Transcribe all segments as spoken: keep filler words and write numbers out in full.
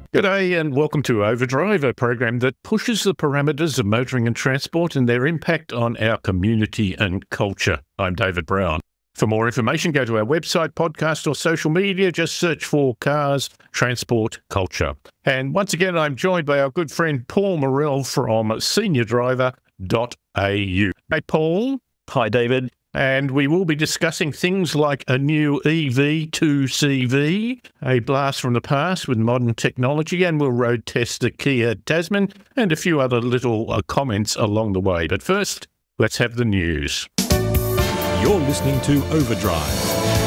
G'day and welcome to Overdrive, a program that pushes the parameters of motoring and transport and their impact on our community and culture. I'm David Brown. For more information, go to our website, podcast or social media. Just search for Cars, Transport, Culture. And once again, I'm joined by our good friend Paul Morrell from senior driver dot a u. Hey, Paul. Hi, David. And we will be discussing things like a new E V two C V, a blast from the past with modern technology, and we'll road test the Kia Tasman and a few other little uh, comments along the way. But first, let's have the news. You're listening to Overdrive.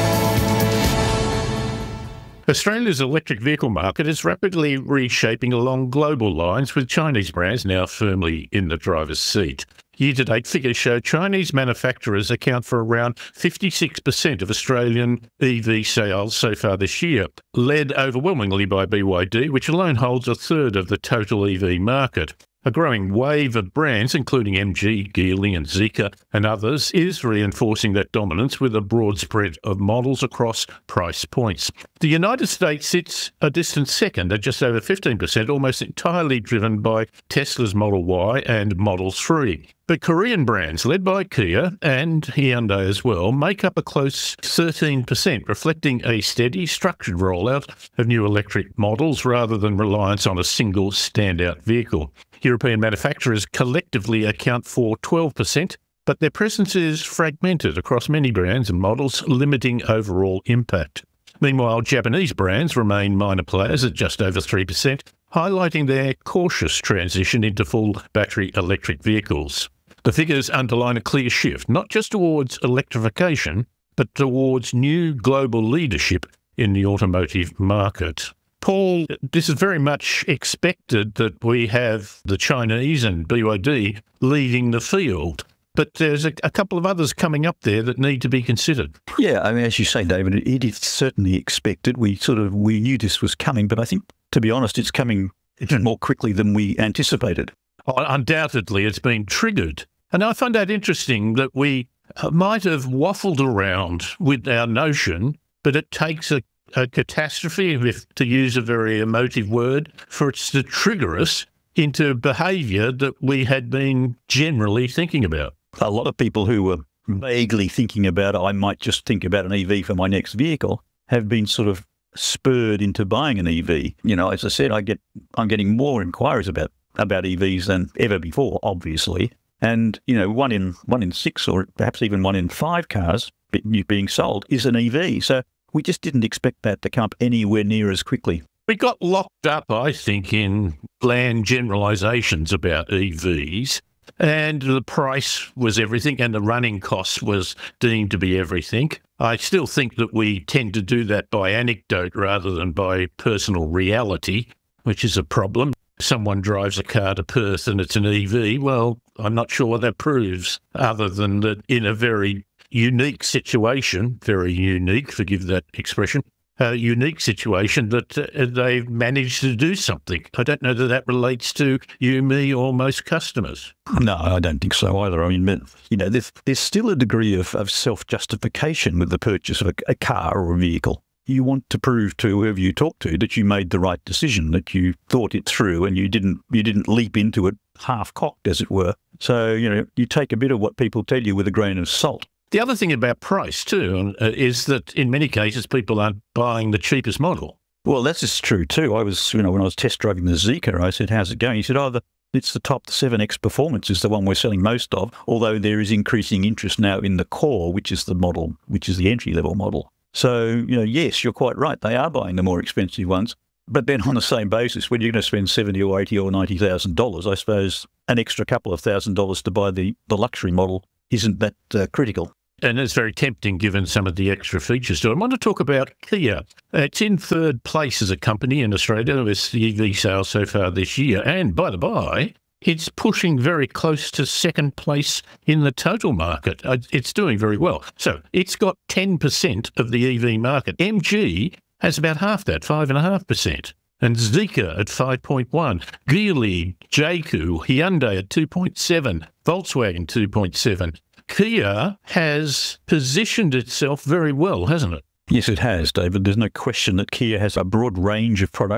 Australia's electric vehicle market is rapidly reshaping along global lines, with Chinese brands now firmly in the driver's seat. Year-to-date figures show Chinese manufacturers account for around fifty-six percent of Australian E V sales so far this year, led overwhelmingly by B Y D, which alone holds a third of the total E V market. A growing wave of brands, including M G, Geely and Zeekr and others, is reinforcing that dominance with a broad spread of models across price points. The United States sits a distant second at just over fifteen percent, almost entirely driven by Tesla's Model Y and Model three. But Korean brands, led by Kia and Hyundai as well, make up a close thirteen percent, reflecting a steady, structured rollout of new electric models rather than reliance on a single standout vehicle. European manufacturers collectively account for twelve percent, but their presence is fragmented across many brands and models, limiting overall impact. Meanwhile, Japanese brands remain minor players at just over three percent, highlighting their cautious transition into full battery electric vehicles. The figures underline a clear shift, not just towards electrification, but towards new global leadership in the automotive market. Paul, this is very much expected that we have the Chinese and B Y D leading the field, but there's a, a couple of others coming up there that need to be considered. Yeah, I mean, as you say, David, it is certainly expected. We sort of, we knew this was coming, but I think, to be honest, it's coming more quickly than we anticipated. Undoubtedly, it's been triggered. And I find that interesting that we might have waffled around with our notion, but it takes a, a catastrophe, if to use a very emotive word, for it to trigger us into behaviour that we had been generally thinking about. A lot of people who were vaguely thinking about, I might just think about an E V for my next vehicle, have been sort of spurred into buying an E V. You know, as I said, I get, I'm getting more inquiries about, about E Vs than ever before, obviously. And, you know, one in one in six or perhaps even one in five cars being sold is an E V. So we just didn't expect that to come up anywhere near as quickly. We got locked up, I think, in bland generalisations about E Vs, and the price was everything and the running cost was deemed to be everything. I still think that we tend to do that by anecdote rather than by personal reality, which is a problem. Someone drives a car to Perth and it's an E V, well, I'm not sure what that proves, other than that in a very unique situation, very unique, forgive that expression, a unique situation that uh, they've managed to do something. I don't know that that relates to you, me, or most customers. No, I don't think so either. I mean, you know, there's, there's still a degree of, of self-justification with the purchase of a, a car or a vehicle. You want to prove to whoever you talk to that you made the right decision, that you thought it through and you didn't you didn't leap into it half-cocked, as it were. So, you know, you take a bit of what people tell you with a grain of salt. The other thing about price, too, uh, is that in many cases people aren't buying the cheapest model. Well, that's just true, too. I was, you know, when I was test driving the Zeekr, I said, how's it going? He said, oh, the, it's the top, the seven X Performance is the one we're selling most of, although there is increasing interest now in the Core, which is the model, which is the entry-level model. So, you know, yes, you're quite right. They are buying the more expensive ones. But then on the same basis, when you're going to spend seventy or eighty or ninety thousand dollars, I suppose an extra couple of thousand dollars to buy the, the luxury model isn't that uh, critical. And it's very tempting given some of the extra features to it. I want to talk about Kia. It's in third place as a company in Australia with the E V sales so far this year. And by the by, it's pushing very close to second place in the total market. It's doing very well. So it's got ten percent of the E V market. M G has about half that, five point five percent. And Zeekr at five point one. Geely, J Q, Hyundai at two point seven. Volkswagen two point seven. Kia has positioned itself very well, hasn't it? Yes, it has, David. There's no question that Kia has a broad range of products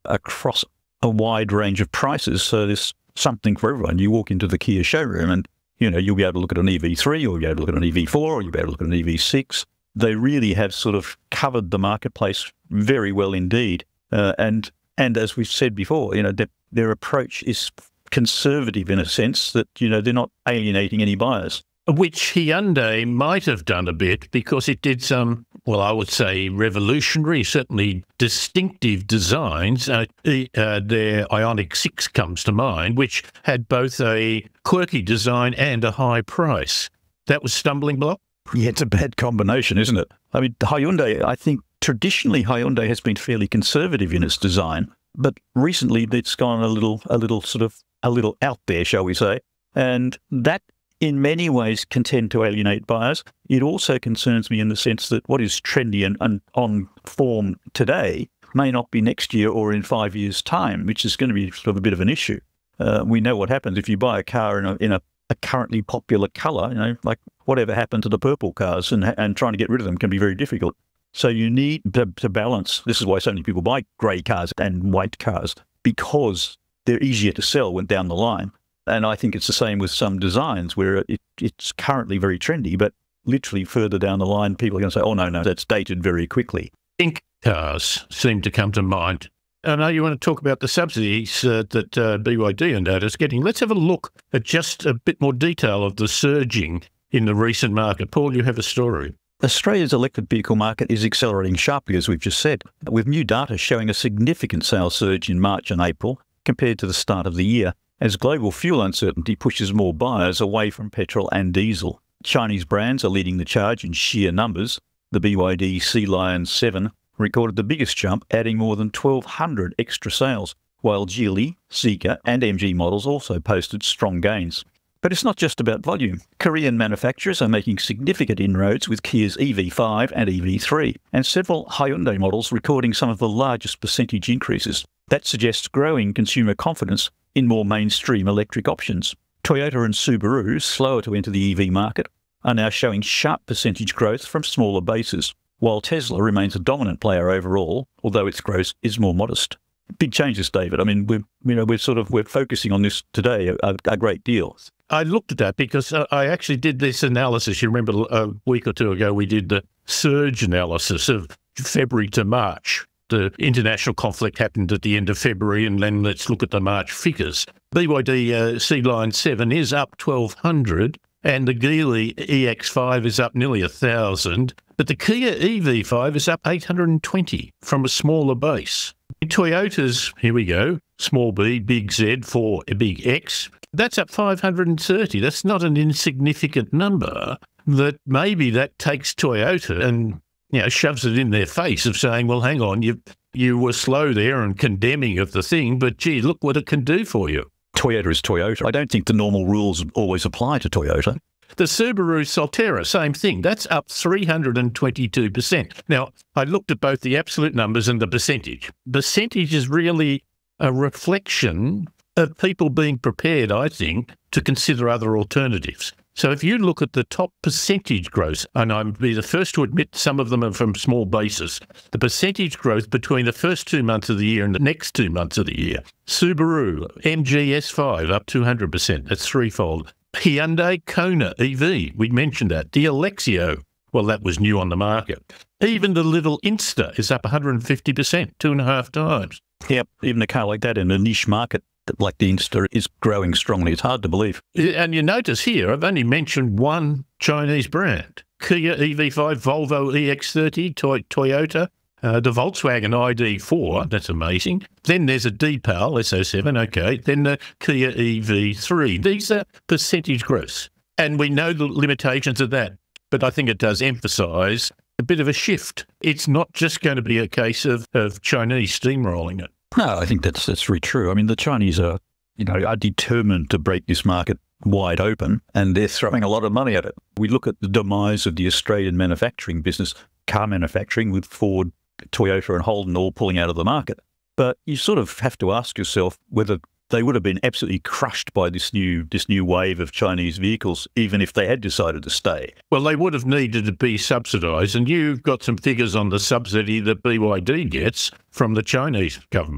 across a wide range of prices. So there's something for everyone. You walk into the Kia showroom and, you know, you'll be able to look at an E V three, or you'll be able to look at an E V four, or you'll be able to look at an E V six. They really have sort of covered the marketplace very well indeed. Uh, and and as we've said before, you know, their, their approach is conservative in a sense that, you know, they're not alienating any buyers. Which Hyundai might have done a bit because it did some, well, I would say revolutionary, certainly distinctive designs. Uh, uh, their Ioniq six comes to mind, which had both a quirky design and a high price. That was stumbling block? Yeah, it's a bad combination, isn't it? I mean, Hyundai, I think traditionally Hyundai has been fairly conservative in its design, but recently it's gone a little, a little sort of, a little out there, shall we say. And that in many ways can tend to alienate buyers. It also concerns me in the sense that what is trendy and, and on form today may not be next year or in five years' time, which is going to be sort of a bit of an issue. Uh, we know what happens if you buy a car in a, in a, a currently popular colour, you know, like whatever happened to the purple cars, and, and trying to get rid of them can be very difficult. So you need to, to balance. This is why so many people buy grey cars and white cars, because they're easier to sell when down the line. And I think it's the same with some designs where it, it's currently very trendy, but literally further down the line, people are going to say, oh, no, no, that's dated very quickly. Ink cars seem to come to mind. I know you want to talk about the subsidies uh, that uh, B Y D and that is getting. Let's have a look at just a bit more detail of the surging in the recent market. Paul, you have a story. Australia's electric vehicle market is accelerating sharply, as we've just said, with new data showing a significant sales surge in March and April compared to the start of the year, as global fuel uncertainty pushes more buyers away from petrol and diesel. Chinese brands are leading the charge in sheer numbers. The B Y D Sea Lion seven recorded the biggest jump, adding more than twelve hundred extra sales, while Geely, Zeekr and M G models also posted strong gains. But it's not just about volume. Korean manufacturers are making significant inroads with Kia's E V five and E V three, and several Hyundai models recording some of the largest percentage increases. That suggests growing consumer confidence in more mainstream electric options. Toyota and Subaru, slower to enter the E V market, are now showing sharp percentage growth from smaller bases, while Tesla remains a dominant player overall, although its growth is more modest. Big changes, David. I mean, we're, you know, we're sort of, we're focusing on this today a, a great deal. I looked at that because I actually did this analysis. You remember a week or two ago, we did the surge analysis of February to March. The international conflict happened at the end of February, and then let's look at the March figures. B Y D uh, Sea Lion seven is up twelve hundred, and the Geely E X five is up nearly one thousand, but the Kia E V five is up eight hundred twenty from a smaller base. Toyota's, here we go, small b, big Z for a big X, that's up five hundred thirty. That's not an insignificant number. That maybe that takes Toyota and, you know, shoves it in their face of saying, well, hang on, you you were slow there and condemning of the thing, but gee, look what it can do for you. Toyota is Toyota. I don't think the normal rules always apply to Toyota. The Subaru Solterra, same thing. That's up three hundred twenty-two percent. Now, I looked at both the absolute numbers and the percentage. Percentage is really a reflection of people being prepared, I think, to consider other alternatives. So if you look at the top percentage growth, and I'd be the first to admit some of them are from small bases, the percentage growth between the first two months of the year and the next two months of the year. Subaru, M G S five, up two hundred percent. That's threefold. Hyundai Kona E V, we mentioned that. The Alexio, well, that was new on the market. Even the little Insta is up one hundred fifty percent, two and a half times. Yep, even a car like that in a niche market like the Insta is growing strongly. It's hard to believe. And you notice here, I've only mentioned one Chinese brand. Kia E V five, Volvo E X thirty, Toy- Toyota, uh, the Volkswagen I D four, that's amazing. Then there's a D-PAL, S O seven, okay. Then the Kia E V three. These are percentage growths. And we know the limitations of that. But I think it does emphasise a bit of a shift. It's not just going to be a case of, of Chinese steamrolling it. No, I think that's that's very true. I mean, the Chinese are, you know, are determined to break this market wide open, and they're throwing a lot of money at it. We look at the demise of the Australian manufacturing business, car manufacturing, with Ford, Toyota and Holden all pulling out of the market. But you sort of have to ask yourself whether they would have been absolutely crushed by this new this new wave of Chinese vehicles, even if they had decided to stay. Well, they would have needed to be subsidised, and you've got some figures on the subsidy that B Y D gets from the Chinese government.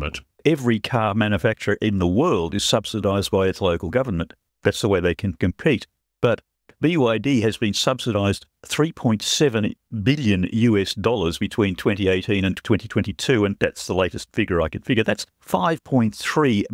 every car manufacturer in the world is subsidised by its local government. That's the way they can compete. But B Y D has been subsidised three point seven billion U S dollars between twenty eighteen and twenty twenty-two, and that's the latest figure I could figure. That's five point three